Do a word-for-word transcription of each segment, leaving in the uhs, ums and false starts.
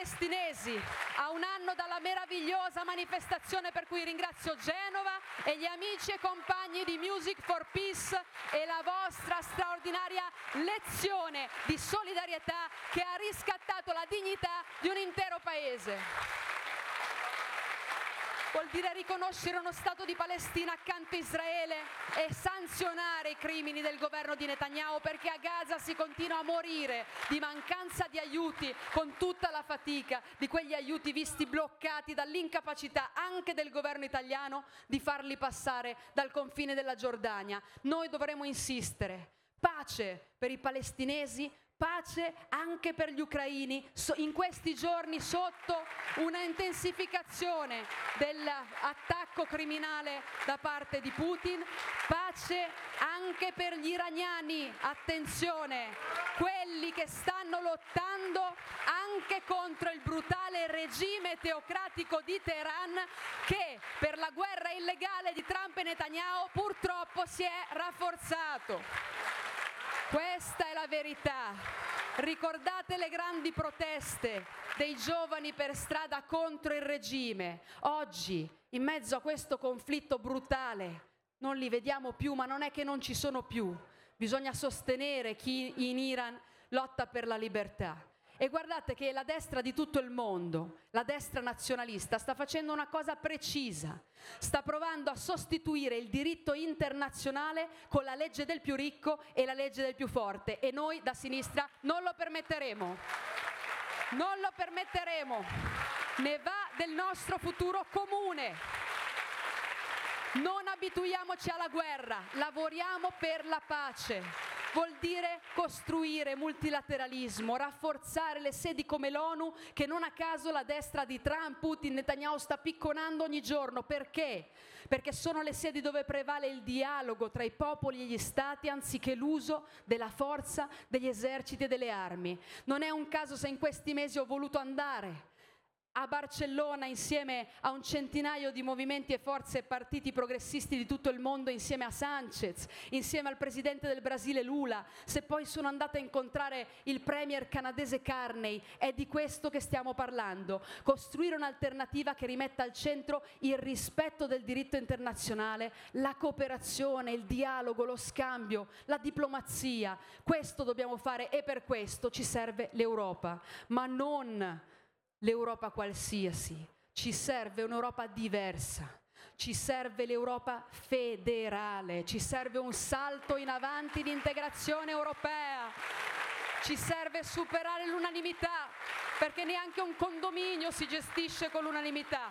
palestinesi, a un anno dalla meravigliosa manifestazione per cui ringrazio Genova e gli amici e compagni di Music for Peace e la vostra straordinaria lezione di solidarietà che ha riscattato la dignità di un intero paese. Vuol dire riconoscere uno Stato di Palestina accanto a Israele e sanzionare i crimini del governo di Netanyahu, perché a Gaza si continua a morire di mancanza di aiuti, con tutta la fatica di quegli aiuti visti bloccati dall'incapacità anche del governo italiano di farli passare dal confine della Giordania. Noi dovremo insistere. Pace per i palestinesi, pace anche per gli ucraini, in questi giorni sotto una intensificazione dell'attacco criminale da parte di Putin, pace anche per gli iraniani, attenzione, quelli che stanno lottando anche contro il brutale regime teocratico di Teheran che per la guerra illegale di Trump e Netanyahu purtroppo si è rafforzato. Questa è la verità. Ricordate le grandi proteste dei giovani per strada contro il regime. Oggi, in mezzo a questo conflitto brutale, non li vediamo più, ma non è che non ci sono più. Bisogna sostenere chi in Iran lotta per la libertà. E guardate che la destra di tutto il mondo, la destra nazionalista, sta facendo una cosa precisa. Sta provando a sostituire il diritto internazionale con la legge del più ricco e la legge del più forte. E noi da sinistra non lo permetteremo. Non lo permetteremo. Ne va del nostro futuro comune. Non abituiamoci alla guerra, lavoriamo per la pace. Vuol dire costruire multilateralismo, rafforzare le sedi come l'ONU, che non a caso la destra di Trump, Putin, Netanyahu sta picconando ogni giorno. Perché? Perché sono le sedi dove prevale il dialogo tra i popoli e gli stati anziché l'uso della forza, degli eserciti e delle armi. Non è un caso se in questi mesi ho voluto andare a Barcellona insieme a un centinaio di movimenti e forze e partiti progressisti di tutto il mondo, insieme a Sanchez, insieme al presidente del Brasile Lula, se poi sono andata a incontrare il premier canadese Carney. È di questo che stiamo parlando: costruire un'alternativa che rimetta al centro il rispetto del diritto internazionale, la cooperazione, il dialogo, lo scambio, la diplomazia. Questo dobbiamo fare e per questo ci serve l'Europa, ma non l'Europa qualsiasi, ci serve un'Europa diversa, ci serve l'Europa federale, ci serve un salto in avanti di integrazione europea, ci serve superare l'unanimità, perché neanche un condominio si gestisce con l'unanimità.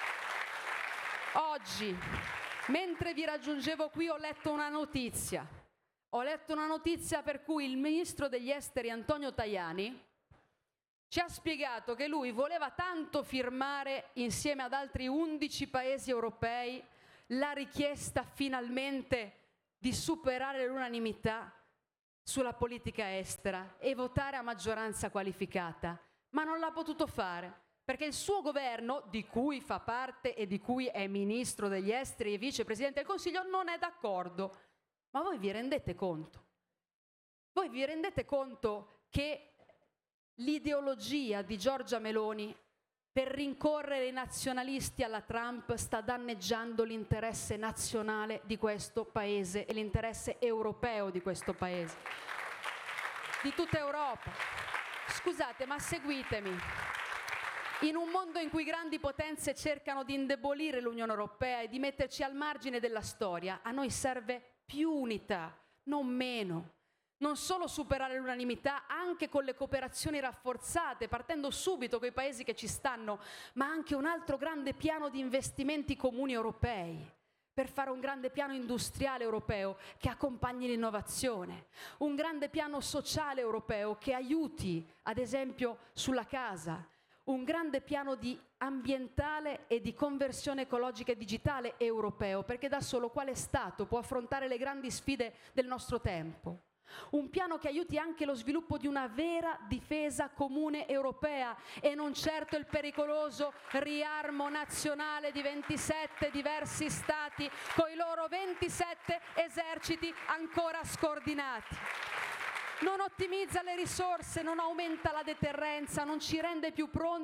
Oggi, mentre vi raggiungevo qui, ho letto una notizia, ho letto una notizia per cui il ministro degli esteri Antonio Tajani ci ha spiegato che lui voleva tanto firmare insieme ad altri undici paesi europei la richiesta finalmente di superare l'unanimità sulla politica estera e votare a maggioranza qualificata, ma non l'ha potuto fare perché il suo governo, di cui fa parte e di cui è ministro degli esteri e vicepresidente del Consiglio, non è d'accordo. Ma voi vi rendete conto? Voi vi rendete conto che l'ideologia di Giorgia Meloni per rincorrere i nazionalisti alla Trump sta danneggiando l'interesse nazionale di questo paese e l'interesse europeo di questo paese, di tutta Europa? Scusate, ma seguitemi. In un mondo in cui grandi potenze cercano di indebolire l'Unione Europea e di metterci al margine della storia, a noi serve più unità, non meno. Non solo superare l'unanimità, anche con le cooperazioni rafforzate, partendo subito coi paesi che ci stanno, ma anche un altro grande piano di investimenti comuni europei, per fare un grande piano industriale europeo che accompagni l'innovazione, un grande piano sociale europeo che aiuti, ad esempio, sulla casa, un grande piano di ambientale e di conversione ecologica e digitale europeo, perché da solo quale Stato può affrontare le grandi sfide del nostro tempo? Un piano che aiuti anche lo sviluppo di una vera difesa comune europea e non certo il pericoloso riarmo nazionale di ventisette diversi stati con i loro ventisette eserciti ancora scordinati. Non ottimizza le risorse, non aumenta la deterrenza, non ci rende più pronti